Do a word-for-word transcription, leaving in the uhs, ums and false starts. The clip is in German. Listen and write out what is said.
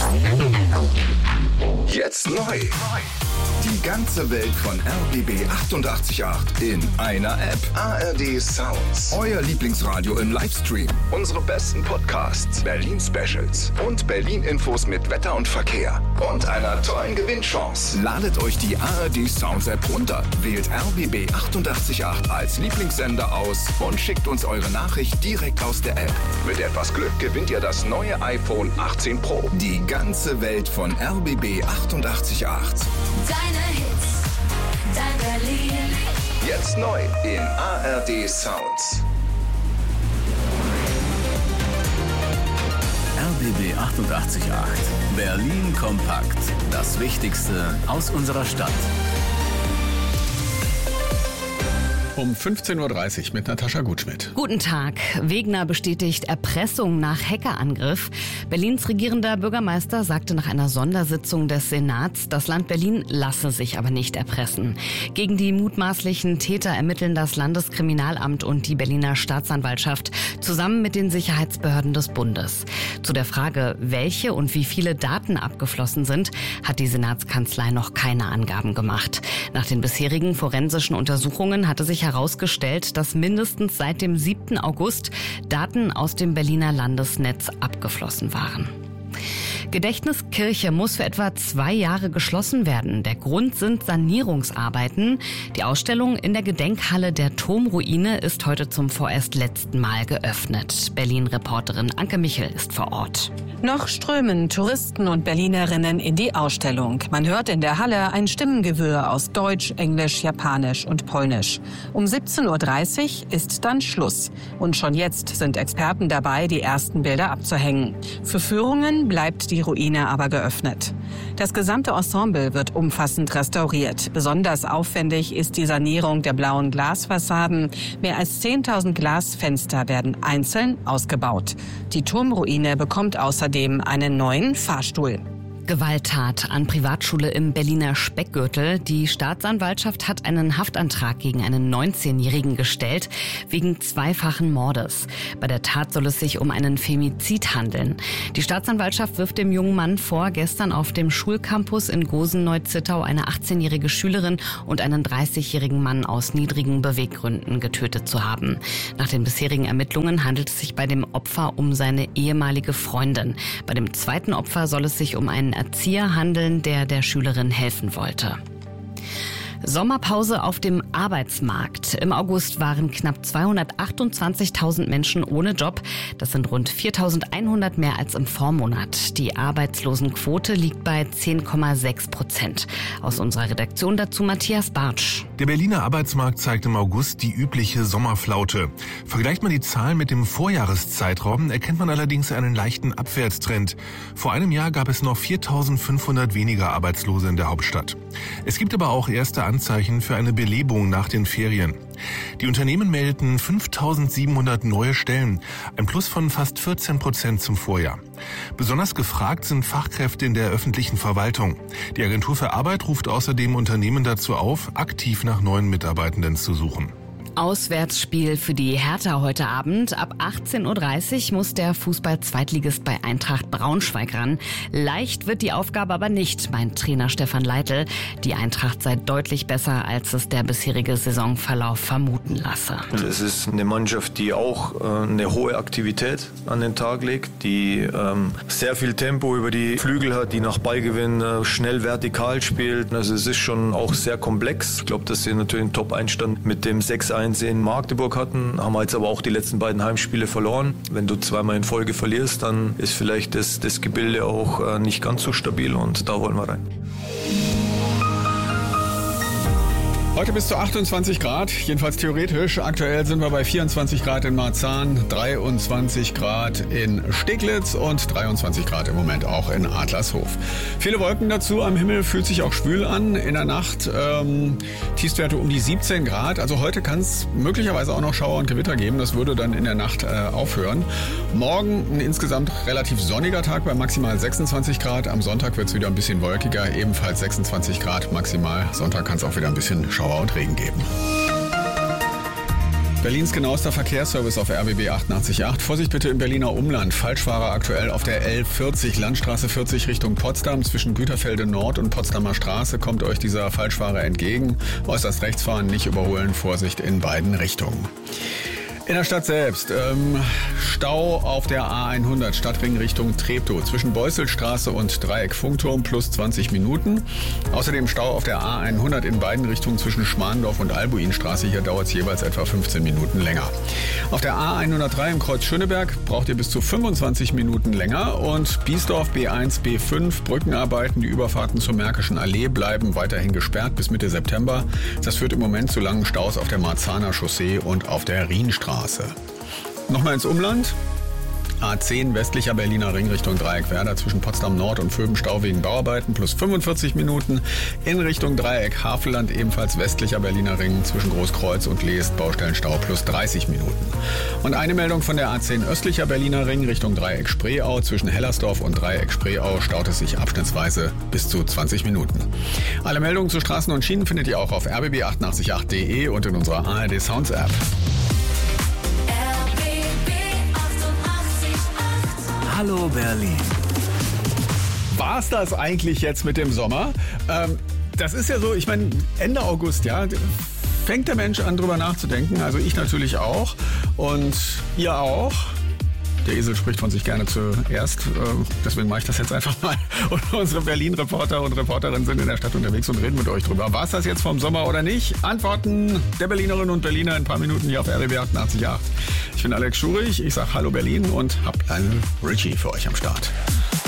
Jetzt neu. Die ganze Welt von R B B achtundachtzig Komma acht in einer App. A R D Sounds. Euer Lieblingsradio im Livestream. Unsere besten Podcasts, Berlin-Specials und Berlin-Infos mit Wetter und Verkehr. Und einer tollen Gewinnchance. Ladet euch die A R D Sounds App runter, wählt R B B achtundachtzig Komma acht als Lieblingssender aus und schickt uns eure Nachricht direkt aus der App. Mit etwas Glück gewinnt ihr das neue iPhone achtzehn Pro. Die ganze Welt von R B B achtundachtzig Komma acht. Deine Hits, dein Berlin. Jetzt neu in A R D Sounds. R B B achtundachtzig Komma acht. Berlin kompakt. Das Wichtigste aus unserer Stadt. Um fünfzehn Uhr dreißig mit Natascha Gutschmidt. Guten Tag. Wegner bestätigt Erpressung nach Hackerangriff. Berlins regierender Bürgermeister sagte nach einer Sondersitzung des Senats, das Land Berlin lasse sich aber nicht erpressen. Gegen die mutmaßlichen Täter ermitteln das Landeskriminalamt und die Berliner Staatsanwaltschaft zusammen mit den Sicherheitsbehörden des Bundes. Zu der Frage, welche und wie viele Daten abgeflossen sind, hat die Senatskanzlei noch keine Angaben gemacht. Nach den bisherigen forensischen Untersuchungen hatte sich herausgestellt, dass mindestens seit dem siebten August Daten aus dem Berliner Landesnetz abgeflossen waren. Gedächtniskirche muss für etwa zwei Jahre geschlossen werden. Der Grund sind Sanierungsarbeiten. Die Ausstellung in der Gedenkhalle der Turmruine ist heute zum vorerst letzten Mal geöffnet. Berlin-Reporterin Anke Michel ist vor Ort. Noch strömen Touristen und Berlinerinnen in die Ausstellung. Man hört in der Halle ein Stimmengewirr aus Deutsch, Englisch, Japanisch und Polnisch. Um siebzehn Uhr dreißig ist dann Schluss. Und schon jetzt sind Experten dabei, die ersten Bilder abzuhängen. Für Führungen bleibt die Ruine aber geöffnet. Das gesamte Ensemble wird umfassend restauriert. Besonders aufwendig ist die Sanierung der blauen Glasfassaden. Mehr als zehntausend Glasfenster werden einzeln ausgebaut. Die Turmruine bekommt außerdem einen neuen Fahrstuhl. Gewalttat an Privatschule im Berliner Speckgürtel. Die Staatsanwaltschaft hat einen Haftantrag gegen einen neunzehnjährigen gestellt, wegen zweifachen Mordes. Bei der Tat soll es sich um einen Femizid handeln. Die Staatsanwaltschaft wirft dem jungen Mann vor, gestern auf dem Schulcampus in Gosen-Neu-Zittau eine achtzehnjährige Schülerin und einen dreißigjährigen Mann aus niedrigen Beweggründen getötet zu haben. Nach den bisherigen Ermittlungen handelt es sich bei dem Opfer um seine ehemalige Freundin. Bei dem zweiten Opfer soll es sich um einen Erzieher handeln, der der Schülerin helfen wollte. Sommerpause auf dem Arbeitsmarkt. Im August waren knapp zweihundertachtundzwanzigtausend Menschen ohne Job. Das sind rund viertausendeinhundert mehr als im Vormonat. Die Arbeitslosenquote liegt bei zehn Komma sechs Prozent. Aus unserer Redaktion dazu Matthias Bartsch. Der Berliner Arbeitsmarkt zeigt im August die übliche Sommerflaute. Vergleicht man die Zahlen mit dem Vorjahreszeitraum, erkennt man allerdings einen leichten Abwärtstrend. Vor einem Jahr gab es noch viertausendfünfhundert weniger Arbeitslose in der Hauptstadt. Es gibt aber auch erste Anzeichen für eine Belebung nach den Ferien. Die Unternehmen meldeten fünftausendsiebenhundert neue Stellen, ein Plus von fast vierzehn Prozent zum Vorjahr. Besonders gefragt sind Fachkräfte in der öffentlichen Verwaltung. Die Agentur für Arbeit ruft außerdem Unternehmen dazu auf, aktiv nach neuen Mitarbeitenden zu suchen. Auswärtsspiel für die Hertha heute Abend. Ab achtzehn Uhr dreißig muss der Fußball-Zweitligist bei Eintracht Braunschweig ran. Leicht wird die Aufgabe aber nicht, meint Trainer Stefan Leitl. Die Eintracht sei deutlich besser, als es der bisherige Saisonverlauf vermuten lasse. Es ist eine Mannschaft, die auch äh, eine hohe Aktivität an den Tag legt, die ähm, sehr viel Tempo über die Flügel hat, die nach Ballgewinn äh, schnell vertikal spielt. Also es ist schon auch sehr komplex. Ich glaube, dass sie natürlich einen Top-Einstand mit dem sechs eins in Magdeburg hatten, haben wir jetzt aber auch die letzten beiden Heimspiele verloren. Wenn du zweimal in Folge verlierst, dann ist vielleicht das, das Gebilde auch äh, nicht ganz so stabil und da wollen wir rein. Heute bis zu achtundzwanzig Grad, jedenfalls theoretisch. Aktuell sind wir bei vierundzwanzig Grad in Marzahn, dreiundzwanzig Grad in Steglitz und dreiundzwanzig Grad im Moment auch in Adlershof. Viele Wolken dazu, am Himmel fühlt sich auch schwül an. In der Nacht ähm, Tiefstwerte um die siebzehn Grad. Also heute kann es möglicherweise auch noch Schauer und Gewitter geben. Das würde dann in der Nacht äh, aufhören. Morgen ein insgesamt relativ sonniger Tag bei maximal sechsundzwanzig Grad. Am Sonntag wird es wieder ein bisschen wolkiger, ebenfalls sechsundzwanzig Grad maximal. Sonntag kann es auch wieder ein bisschen Schauer und Regen geben. Berlins genauester Verkehrsservice auf R B B achtundachtzig Komma acht. Vorsicht bitte im Berliner Umland. Falschfahrer aktuell auf der L vierzig, Landstraße vierzig Richtung Potsdam. Zwischen Güterfelde Nord und Potsdamer Straße kommt euch dieser Falschfahrer entgegen. Äußerst rechts fahren, nicht überholen. Vorsicht in beiden Richtungen. In der Stadt selbst, ähm, Stau auf der A hundert, Stadtring Richtung Treptow, zwischen Beusselstraße und Dreieck Funkturm plus zwanzig Minuten. Außerdem Stau auf der A hundert in beiden Richtungen zwischen Schmarendorf und Albuinstraße, hier dauert es jeweils etwa fünfzehn Minuten länger. Auf der A hundertdrei im Kreuz Schöneberg braucht ihr bis zu fünfundzwanzig Minuten länger und Biesdorf B eins, B fünf, Brückenarbeiten, die Überfahrten zur Märkischen Allee bleiben weiterhin gesperrt bis Mitte September. Das führt im Moment zu langen Staus auf der Marzahner Chaussee und auf der Rienstraße. Nochmal ins Umland. A zehn westlicher Berliner Ring Richtung Dreieck-Werder zwischen Potsdam Nord und Vöbenstau wegen Bauarbeiten plus fünfundvierzig Minuten. In Richtung Dreieck Havelland ebenfalls westlicher Berliner Ring zwischen Großkreuz und Leest Baustellenstau plus dreißig Minuten. Und eine Meldung von der A zehn östlicher Berliner Ring Richtung Dreieck Spreeau zwischen Hellersdorf und Dreieck Spreeau staut es sich abschnittsweise bis zu zwanzig Minuten. Alle Meldungen zu Straßen und Schienen findet ihr auch auf r b b achtundachtzig Komma acht punkt de und in unserer A R D Sounds App. Hallo Berlin. War's das eigentlich jetzt mit dem Sommer? Ähm, das ist ja so, ich meine, Ende August, ja, fängt der Mensch an, drüber nachzudenken. Also ich natürlich auch und ihr auch. Der Esel spricht von sich gerne zuerst, deswegen mache ich das jetzt einfach mal. Und unsere Berlin-Reporter und Reporterinnen sind in der Stadt unterwegs und reden mit euch drüber. War es das jetzt vom Sommer oder nicht? Antworten der Berlinerinnen und Berliner in ein paar Minuten hier auf R B B achtundachtzig Komma acht. Ich bin Alex Schurich, ich sage Hallo Berlin und hab einen Richie für euch am Start.